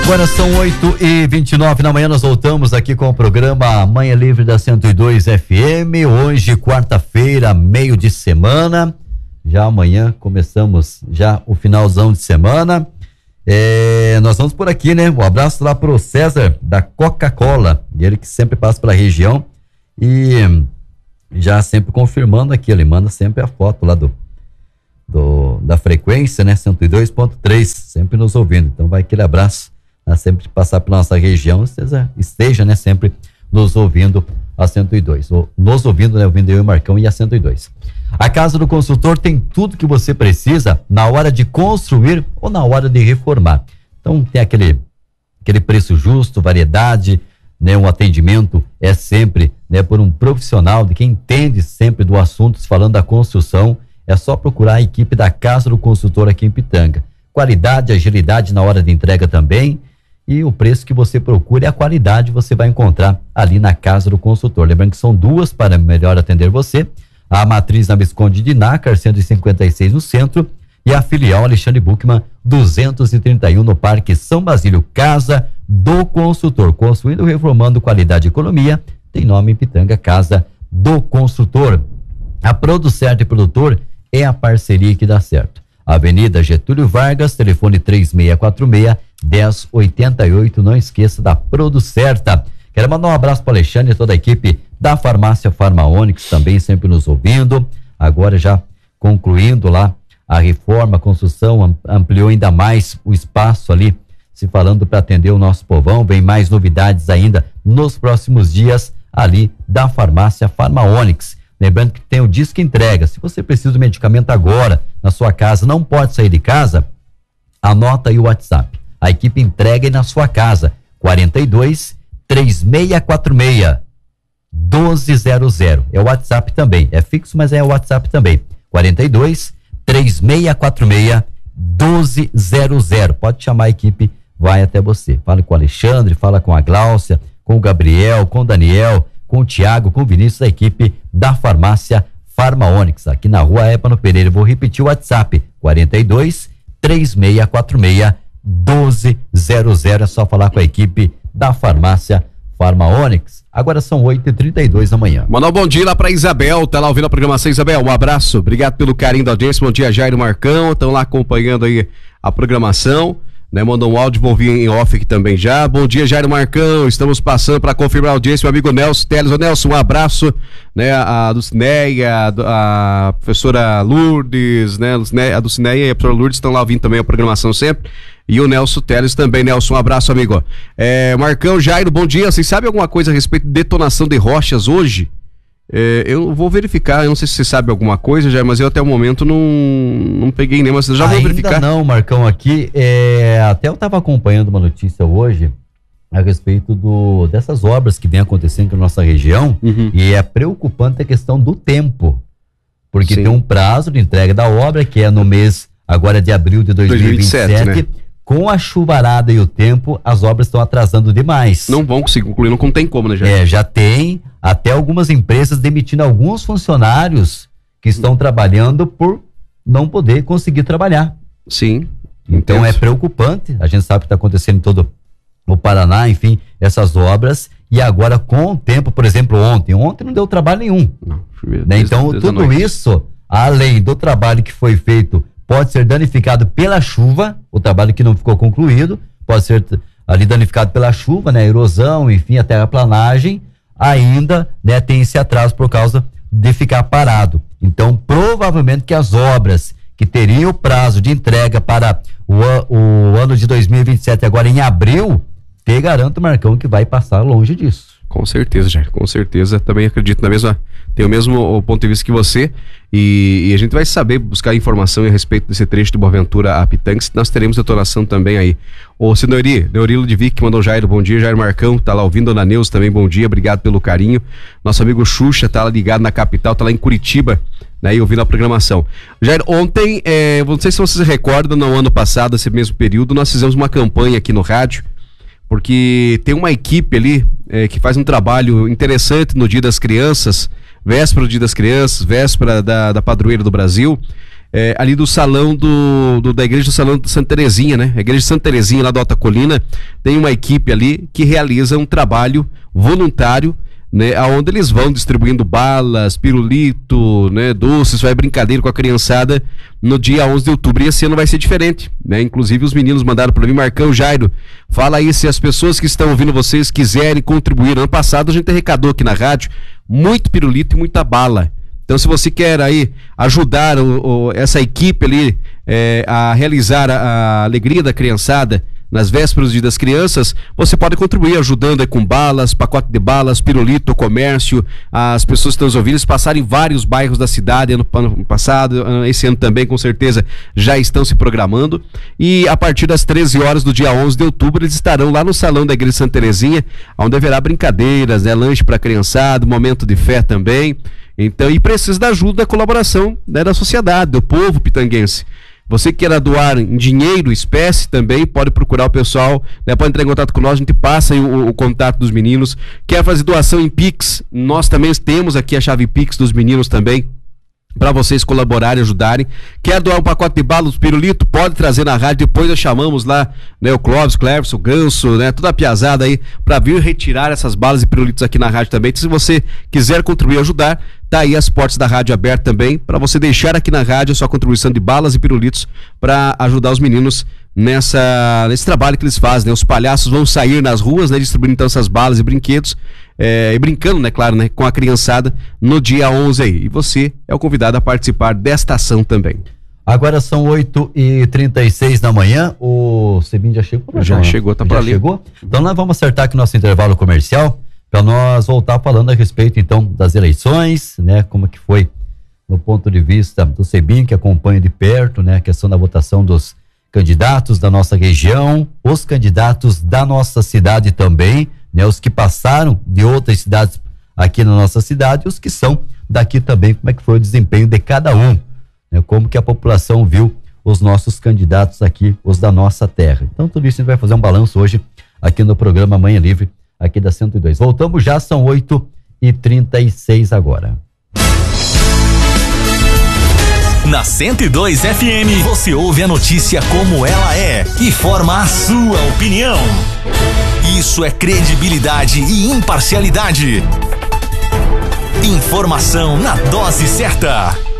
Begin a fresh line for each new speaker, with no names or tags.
Agora são 8h29 da manhã, nós voltamos aqui com o programa Manhã Livre da 102 FM. Hoje, quarta-feira, meio de semana. Já amanhã começamos já o finalzão de semana. Nós vamos por aqui, né? Um abraço lá pro César da Coca-Cola, ele que sempre passa pela região e já sempre confirmando aqui, ele manda sempre a foto lá da frequência, né? 102.3, sempre nos ouvindo. Então vai aquele abraço, né? Sempre que passar pela nossa região, esteja, né? Sempre nos ouvindo a 102. Nos ouvindo, né? Ouvindo eu e o Marcão e a 102. A Casa do Consultor tem tudo que você precisa na hora de construir ou na hora de reformar. Então tem aquele preço justo, variedade, né? Um atendimento é sempre, né? Por um profissional de quem entende sempre do assunto, falando da construção. É só procurar a equipe da Casa do Consultor aqui em Pitanga. Qualidade, agilidade na hora de entrega também. E o preço que você procura e a qualidade você vai encontrar ali na Casa do Consultor. Lembrando que são duas para melhor atender você. A matriz na Visconde de Nácar, 156 no centro. E a filial Alexandre Buchmann, 231 no Parque São Basílio. Casa do Consultor. Construindo, reformando, qualidade e economia. Tem nome em Pitanga, Casa do Consultor. A Producerto e Produtor é a parceria que dá certo. Avenida Getúlio Vargas, telefone 3646-1088. Não esqueça da Producerta. Quero mandar um abraço para o Alexandre e toda a equipe da Farmácia Farmaônix, também sempre nos ouvindo. Agora já concluindo lá a reforma, a construção, ampliou ainda mais o espaço ali, se falando para atender o nosso povão. Vem mais novidades ainda nos próximos dias ali da Farmácia Farmaônix. Lembrando que tem o Disque Entrega. Se você precisa do medicamento agora na sua casa, não pode sair de casa, anota aí o WhatsApp. A equipe entrega aí na sua casa. 42-3646-1200. É o WhatsApp também. É fixo, mas é o WhatsApp também. 42-3646-1200. Pode chamar a equipe, vai até você. Fala com o Alexandre, fala com a Gláucia, com o Gabriel, com o Daniel, com o Tiago, com o Vinícius, da equipe da Farmácia Farmaônix, aqui na Rua Épano Pereira. Vou repetir o WhatsApp, 42-3646-1200. É só falar com a equipe da Farmácia Farmaônix. Agora são 8h32 da manhã.
Mandar um bom dia lá pra Isabel, tá lá ouvindo a programação. Isabel, um abraço, obrigado pelo carinho da audiência. Bom dia, Jair e Marcão, estão lá acompanhando aí a programação, né? Mandou um áudio, vou ouvir em off aqui também já. Bom dia, Jair Marcão, estamos passando para confirmar a audiência, meu amigo Nelson Teles. Ô Nelson, um abraço, né? A Dulcineia, a professora Lourdes, né? A Dulcineia e a professora Lourdes estão lá ouvindo também a programação sempre. E o Nelson Teles também. Nelson, um abraço, amigo. Marcão, Jairo, bom dia. Vocês sabem alguma coisa a respeito de detonação de rochas hoje? Eu vou verificar, eu não sei se você sabe alguma coisa, Jair, mas eu até o momento não peguei nem, mas eu já vou verificar.
Ainda não, Marcão, aqui, até eu estava acompanhando uma notícia hoje a respeito dessas obras que vem acontecendo aqui na nossa região, e é preocupante a questão do tempo, porque Sim. Tem um prazo de entrega da obra, que é no mês agora de abril de 2027, né? Com a chuvarada e o tempo, as obras estão atrasando demais.
Não vão conseguir concluir, não tem como, né, Jair?
Já tem até algumas empresas demitindo alguns funcionários que estão trabalhando por não poder conseguir trabalhar.
Sim.
Então
entendo.
É preocupante, a gente sabe o que está acontecendo em todo o Paraná, enfim, essas obras, e agora com o tempo, por exemplo, ontem não deu trabalho nenhum. Não, né? Então tudo isso, além do trabalho que foi feito, pode ser danificado pela chuva, o trabalho que não ficou concluído, pode ser ali danificado pela chuva, né? Erosão, enfim, a terraplanagem, ainda, né, tem esse atraso por causa de ficar parado. Então, provavelmente que as obras que teriam o prazo de entrega para o ano de 2027, agora em abril, te garanto, Marcão, que vai passar longe disso.
Com certeza, Jair, com certeza. Também acredito tenho o mesmo ponto de vista que você, e a gente vai saber buscar informação a respeito desse trecho de Boaventura a Pitanga. Nós teremos detonação também aí. O Senhori, Neuri Ludovic, que mandou Jair, bom dia. Jair Marcão, tá lá ouvindo. Dona Neuza também, bom dia, obrigado pelo carinho. Nosso amigo Xuxa tá lá ligado na capital, tá lá em Curitiba, né, e ouvindo a programação. Jair, ontem, não sei se vocês recordam, no ano passado, esse mesmo período, nós fizemos uma campanha aqui no rádio, porque tem uma equipe ali que faz um trabalho interessante no Dia das Crianças, véspera do Dia das Crianças, véspera da Padroeira do Brasil. ali do salão da igreja do Salão de Santa Terezinha, né? A igreja de Santa Terezinha, lá do Alta Colina, tem uma equipe ali que realiza um trabalho voluntário, né, aonde eles vão distribuindo balas, pirulito, né, doces, vai brincadeira com a criançada no dia 11 de outubro, e esse ano vai ser diferente, né? Inclusive os meninos mandaram para mim: Marcão, Jairo, fala aí se as pessoas que estão ouvindo vocês quiserem contribuir. Ano passado a gente arrecadou aqui na rádio muito pirulito e muita bala. Então, se você quer aí ajudar essa equipe ali a realizar a alegria da criançada nas vésperas do Dia das Crianças, você pode contribuir ajudando aí com balas, pacote de balas, pirulito, comércio. As pessoas que estão nos ouvindo, eles passaram em vários bairros da cidade ano passado, esse ano também com certeza já estão se programando, e a partir das 13 horas do dia 11 de outubro eles estarão lá no salão da igreja de Santa Terezinha, onde haverá brincadeiras, né, lanche para a criançada, momento de fé também. Então, e precisa da ajuda, da colaboração, né, da sociedade, do povo pitanguense. Você que queira doar em dinheiro, espécie também, pode procurar o pessoal, né? Pode entrar em contato com nós, a gente passa aí o contato dos meninos. Quer fazer doação em Pix? Nós também temos aqui a chave Pix dos meninos também, para vocês colaborarem, ajudarem. Quer doar um pacote de balas, pirulito? Pode trazer na rádio, depois nós chamamos lá, né, o Clóvis, Cleverson, o Ganso, né, toda a piazada aí, para vir retirar essas balas e pirulitos aqui na rádio também. Então, se você quiser contribuir, ajudar, tá aí as portas da rádio abertas também, para você deixar aqui na rádio a sua contribuição de balas e pirulitos para ajudar os meninos nesse trabalho que eles fazem, né? Os palhaços vão sair nas ruas, né, distribuindo então essas balas e brinquedos, e brincando, né, claro, né, com a criançada no dia 11 aí. E você é o convidado a participar desta ação também. Agora são 8h36 da manhã, o Sebinho já chegou?
Já chegou, tá por ali. Chegou? Então nós vamos acertar aqui nosso intervalo comercial, para nós voltar falando a respeito então das eleições, né, como que foi no ponto de vista do Sebinho, que acompanha de perto, né, a questão da votação dos candidatos da nossa região, os candidatos da nossa cidade também, né, os que passaram de outras cidades aqui na nossa cidade, os que são daqui também, como é que foi o desempenho de cada um, né, como que a população viu os nossos candidatos aqui, os da nossa terra. Então tudo isso a gente vai fazer um balanço hoje aqui no programa Manhã Livre, aqui da 102. Voltamos já, são 8h36 agora.
Na 102 FM, você ouve a notícia como ela é e forma a sua opinião. Isso é credibilidade e imparcialidade. Informação na dose certa.